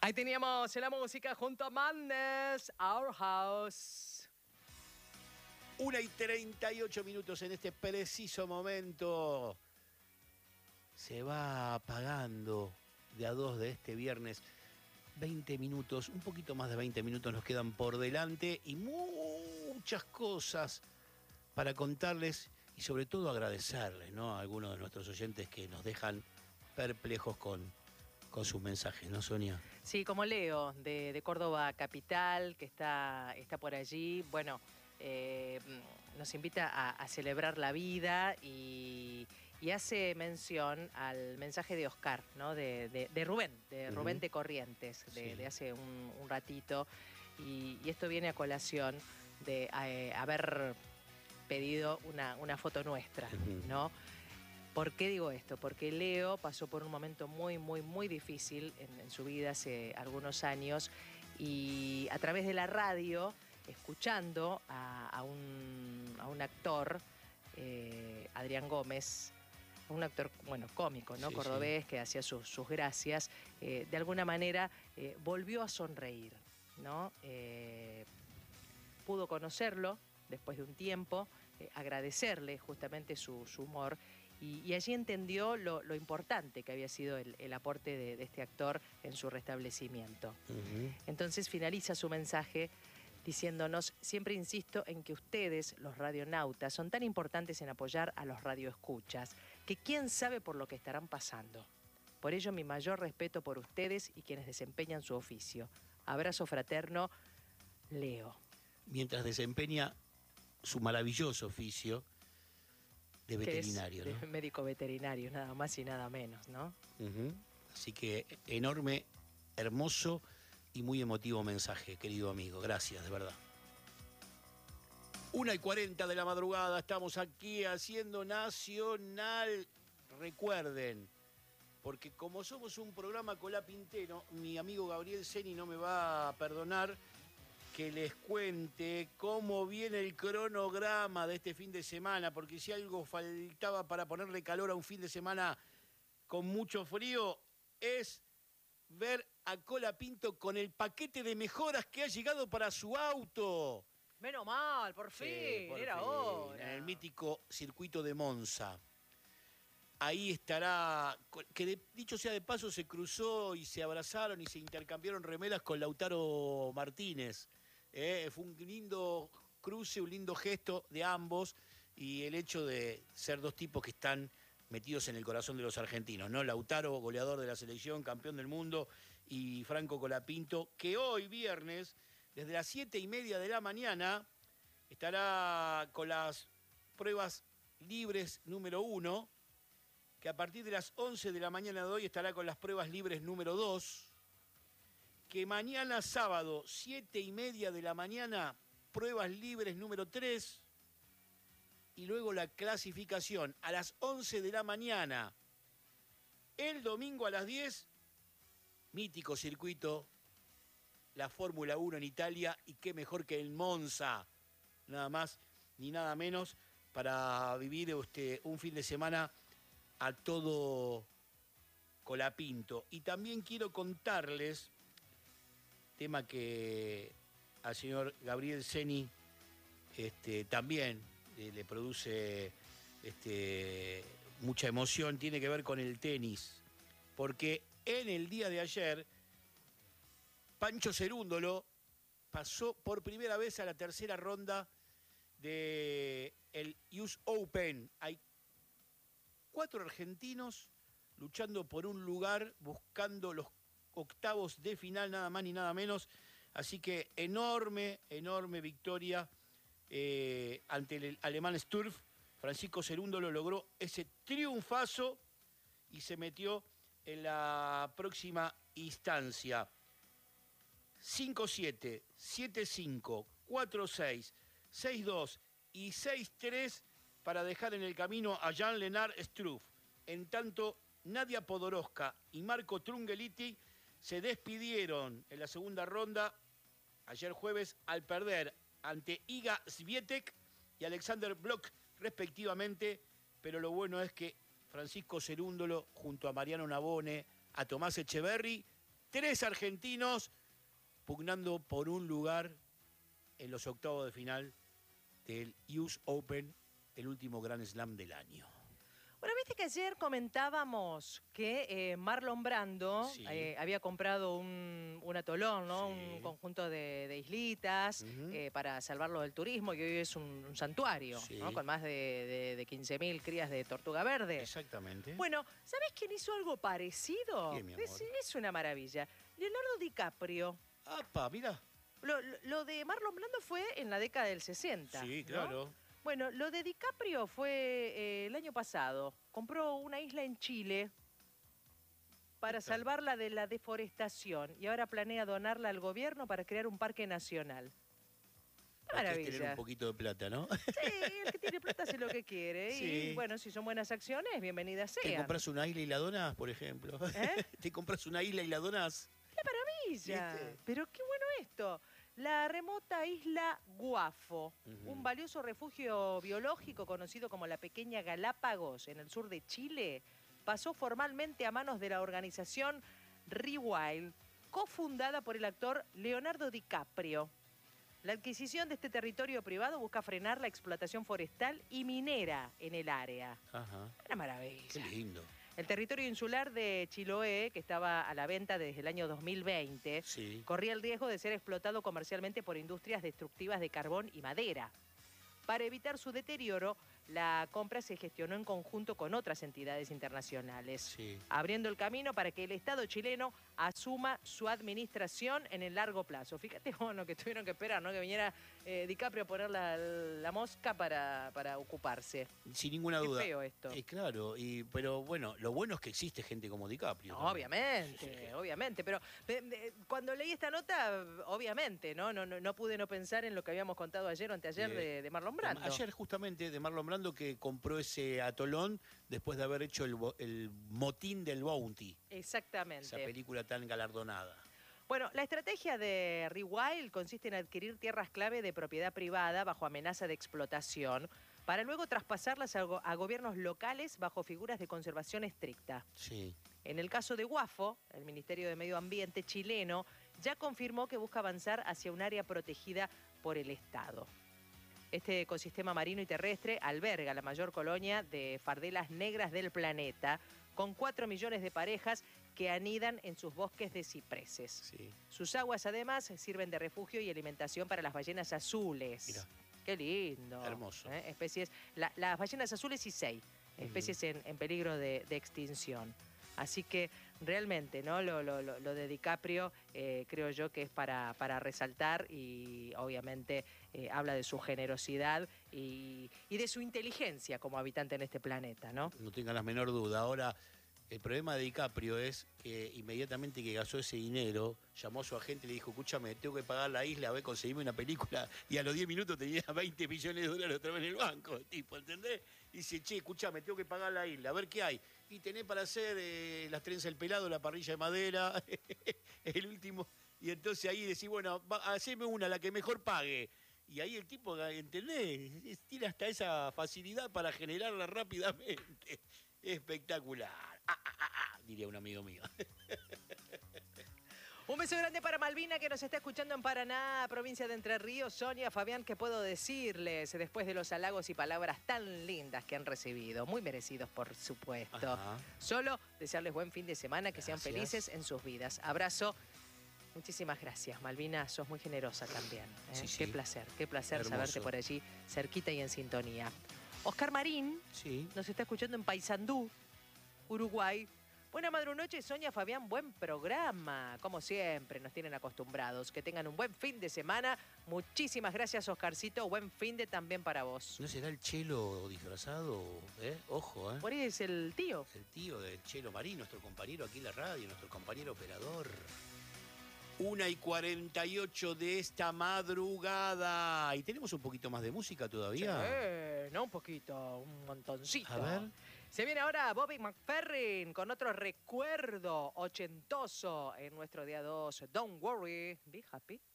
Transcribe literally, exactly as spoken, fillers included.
Ahí teníamos en la música junto a Madness, Our House. Una y treinta y ocho minutos en este preciso momento. Se va apagando de a dos de este viernes. veinte minutos, un poquito más de veinte minutos nos quedan por delante y muchas cosas para contarles y sobre todo agradecerles, ¿no?, a algunos de nuestros oyentes que nos dejan perplejos con, con sus mensajes, ¿no, Sonia? Sí, como Leo, de, de Córdoba Capital, que está, está por allí. Bueno, eh, nos invita a, a celebrar la vida y, y hace mención al mensaje de Oscar, ¿no? De, de, de Rubén, de uh-huh. Rubén de Corrientes, de, sí. de hace un, un ratito. Y, y esto viene a colación de eh, haber pedido una, una foto nuestra, uh-huh. ¿no? ¿Por qué digo esto? Porque Leo pasó por un momento muy, muy, muy difícil en, en su vida hace algunos años y a través de la radio, escuchando a, a, un, a un actor, eh, Adrián Gómez, un actor, bueno, cómico, ¿no? Sí, cordobés, sí. que hacía sus, sus gracias, eh, de alguna manera eh, volvió a sonreír, ¿no? Eh, pudo conocerlo después de un tiempo, eh, agradecerle justamente su, su humor. Y, y allí entendió lo, lo importante que había sido el, el aporte de, de este actor en su restablecimiento. Uh-huh. Entonces finaliza su mensaje diciéndonos: siempre insisto en que ustedes, los radionautas, son tan importantes en apoyar a los radioescuchas, que quién sabe por lo que estarán pasando. Por ello, mi mayor respeto por ustedes y quienes desempeñan su oficio. Abrazo fraterno, Leo. Mientras desempeña su maravilloso oficio de veterinario, es ¿no? De médico veterinario, nada más y nada menos, ¿no? Uh-huh. Así que enorme, hermoso y muy emotivo mensaje, querido amigo. Gracias, de verdad. Una y cuarenta de la madrugada, estamos aquí haciendo Nacional. Recuerden, porque como somos un programa colapintero, mi amigo Gabriel Ceni no me va a perdonar que les cuente cómo viene el cronograma de este fin de semana, porque si algo faltaba para ponerle calor a un fin de semana con mucho frío, es ver a Colapinto con el paquete de mejoras que ha llegado para su auto. Menos mal, por fin, sí, por era fin. hora. En el mítico circuito de Monza. Ahí estará, que de, dicho sea de paso, se cruzó y se abrazaron y se intercambiaron remeras con Lautaro Martínez. Eh, fue un lindo cruce, un lindo gesto de ambos y el hecho de ser dos tipos que están metidos en el corazón de los argentinos, ¿no? Lautaro, goleador de la selección, campeón del mundo, y Franco Colapinto, que hoy viernes, desde las siete y media de la mañana, estará con las pruebas libres número uno, que a partir de las once de la mañana de hoy estará con las pruebas libres número dos, que mañana sábado, siete y media de la mañana, pruebas libres número tres, y luego la clasificación a las once de la mañana. El domingo a las diez, mítico circuito, la Fórmula uno en Italia, y qué mejor que el Monza, nada más ni nada menos, para vivir este, un fin de semana a todo Colapinto. Y también quiero contarles, tema que al señor Gabriel Ceni este, también eh, le produce este, mucha emoción, tiene que ver con el tenis, porque en el día de ayer Pancho Cerúndolo pasó por primera vez a la tercera ronda del U S Open. Hay cuatro argentinos luchando por un lugar, buscando los octavos de final, nada más ni nada menos. Así que enorme, enorme victoria eh, ante el alemán Sturff. Francisco Cerúndolo logró ese triunfazo y se metió en la próxima instancia. cinco siete, siete cinco, cuatro seis, seis dos y seis tres para dejar en el camino a Jan-Lennard Struff. En tanto, Nadia Podoroska y Marco Trungeliti se despidieron en la segunda ronda ayer jueves al perder ante Iga Swiatek y Alexander Bloch respectivamente, pero lo bueno es que Francisco Cerúndolo junto a Mariano Navone, a Tomás Echeverry, tres argentinos pugnando por un lugar en los octavos de final del U S Open, el último Grand Slam del año. Bueno, viste que ayer comentábamos que eh, Marlon Brando Sí. eh, había comprado un, un atolón, ¿no? Sí. Un conjunto de, de islitas Uh-huh. eh, para salvarlo del turismo, que hoy es un, un santuario, Sí. ¿no? Con más de, de, de quince mil crías de tortuga verde. Exactamente. Bueno, ¿sabés quién hizo algo parecido? ¿Quién, mi amor? Es, es una maravilla. Leonardo DiCaprio. ¡Apa, mira! Lo, lo- lo de Marlon Brando fue en la década del sesenta. Sí, ¿no? claro. Bueno, lo de DiCaprio fue eh, el año pasado. Compró una isla en Chile para Está. salvarla de la deforestación y ahora planea donarla al gobierno para crear un parque nacional. Qué Hay que tener maravilla. un poquito de plata, ¿no? Sí, el que tiene plata hace lo que quiere. Sí. Y bueno, si son buenas acciones, bienvenidas Te sean. compras una isla y la donas, por ejemplo. ¿Eh? Te compras una isla y la donas. Maravilla. ¿Viste? Pero qué bueno esto. La remota isla Guafo, Ujú. un valioso refugio biológico conocido como la Pequeña Galápagos en el sur de Chile, pasó formalmente a manos de la organización Rewild, cofundada por el actor Leonardo DiCaprio. La adquisición de este territorio privado busca frenar la explotación forestal y minera en el área. Ajá. Una maravilla. Qué lindo. El territorio insular de Chiloé, que estaba a la venta desde el año dos mil veinte, Sí. corría el riesgo de ser explotado comercialmente por industrias destructivas de carbón y madera. Para evitar su deterioro, la compra se gestionó en conjunto con otras entidades internacionales, Sí. abriendo el camino para que el Estado chileno asuma su administración en el largo plazo. Fíjate, bueno, que tuvieron que esperar, ¿no? Que viniera eh, DiCaprio a poner la, la mosca para, para ocuparse. Sin ninguna Qué duda. feo esto. Eh, claro, y, pero bueno, lo bueno es que existe gente como DiCaprio. No, también. obviamente, Sí, sí. obviamente, pero eh, eh, cuando leí esta nota, obviamente, ¿no? No, no, no pude no pensar en lo que habíamos contado ayer o anteayer Eh, de, de Marlon Brando. Ayer justamente de Marlon Brando que compró ese atolón después de haber hecho el, bo- el motín del Bounty, esa Exactamente. película tan galardonada. Bueno, la estrategia de Rewild consiste en adquirir tierras clave de propiedad privada bajo amenaza de explotación para luego traspasarlas a, go- a gobiernos locales bajo figuras de conservación estricta. Sí. En el caso de Guafo, el Ministerio de Medio Ambiente chileno ya confirmó que busca avanzar hacia un área protegida por el Estado. Este ecosistema marino y terrestre alberga la mayor colonia de fardelas negras del planeta, con cuatro millones de parejas que anidan en sus bosques de cipreses. Sí. Sus aguas, además, sirven de refugio y alimentación para las ballenas azules. Mirá. Qué lindo. Hermoso. ¿Eh? Especies, la- las ballenas azules y seis, especies en, en peligro de, de extinción. Así que realmente, ¿no? Lo, lo- lo- lo de DiCaprio eh, creo yo que es para, para resaltar y obviamente eh, habla de su generosidad y, y de su inteligencia como habitante en este planeta, ¿no? No tengan la menor duda. Ahora, el problema de DiCaprio es que inmediatamente que gastó ese dinero, llamó a su agente y le dijo, escúchame, tengo que pagar la isla, a ver, conseguirme una película. Y a los diez minutos tenía veinte millones de dólares otra vez en el banco, tipo, ¿entendés? Y dice, che, escúchame, tengo que pagar la isla, a ver qué hay. Y tenés para hacer eh, las trenzas del pelado, la parrilla de madera, el último. Y entonces ahí decís, bueno, va, haceme una, la que mejor pague. Y ahí el tipo, ¿entendés? Es- Tiene hasta esa facilidad para generarla rápidamente. Espectacular. Ah, ah, ah, ah, diría un amigo mío. Un beso grande para Malvina, que nos está escuchando en Paraná, provincia de Entre Ríos. Sonia, Fabián, ¿qué puedo decirles después de los halagos y palabras tan lindas que han recibido? Muy merecidos, por supuesto. Ajá. Solo desearles buen fin de semana, que sean Gracias. felices en sus vidas. Abrazo. Muchísimas gracias, Malvina. Sos muy generosa también. ¿eh? Sí, sí. Qué placer, qué placer Hermoso. saberte por allí, cerquita y en sintonía. Oscar Marín Sí. nos está escuchando en Paysandú, Uruguay. Buena madrunoche, Sonia, Fabián, buen programa. Como siempre, nos tienen acostumbrados. Que tengan un buen fin de semana. Muchísimas gracias, Oscarcito. Buen fin de también para vos. ¿No será el Chelo disfrazado? ¿Eh? Ojo, ¿eh? Por ahí es el tío. El tío del Chelo Marín, nuestro compañero aquí en la radio, nuestro compañero operador. Una y cuarenta y ocho de esta madrugada. ¿Y tenemos un poquito más de música todavía? Sí, no un poquito, un montoncito. A ver. Se viene ahora Bobby McFerrin con otro recuerdo ochentoso en nuestro día dos. Don't worry, be happy.